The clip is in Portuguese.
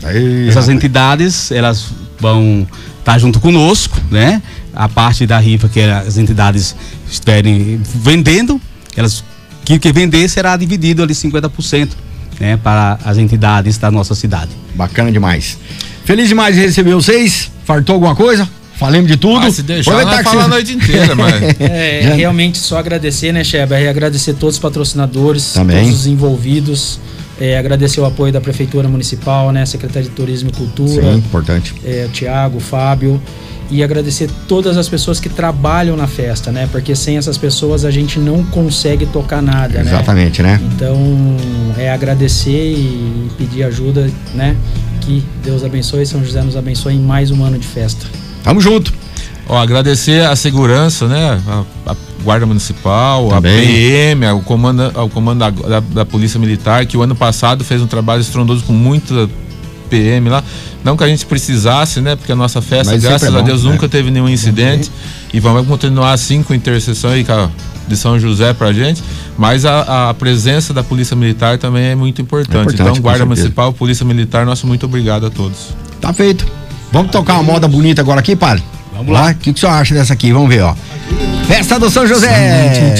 Essas entidades, elas vão estar junto conosco, né? A parte da rifa que as entidades estiverem vendendo, que vender será dividido ali 50%, né? Para as entidades da nossa cidade. Bacana demais. Feliz demais de receber vocês. Fartou alguma coisa? Falemos de tudo. Se deixar, vai falar a noite inteira, mas... Realmente só agradecer, né, Cheber? Agradecer todos os patrocinadores, também. Todos os envolvidos. Agradecer o apoio da Prefeitura Municipal, né? Secretaria de Turismo e Cultura. Sim, importante. O Thiago, o Fábio. E agradecer todas as pessoas que trabalham na festa, né? Porque sem essas pessoas a gente não consegue tocar nada, Exatamente, né? Então, agradecer e pedir ajuda, né? Que Deus abençoe, São José nos abençoe em mais um ano de festa. Tamo junto. Agradecer a segurança, né? A Guarda Municipal, também. A PM, o comando da Polícia Militar, que o ano passado fez um trabalho estrondoso com muita PM lá. Não que a gente precisasse, né? Porque a nossa festa, graças a Deus, nunca teve nenhum incidente. E vamos continuar assim com a intercessão aí de São José pra gente. Mas a presença da Polícia Militar também é muito importante. Então, Guarda Municipal, Polícia Militar, nosso muito obrigado a todos. Tá feito. Vamos tocar uma moda bonita agora aqui, padre? Vamos lá. O que o senhor acha dessa aqui? Vamos ver, ó. Festa do São José.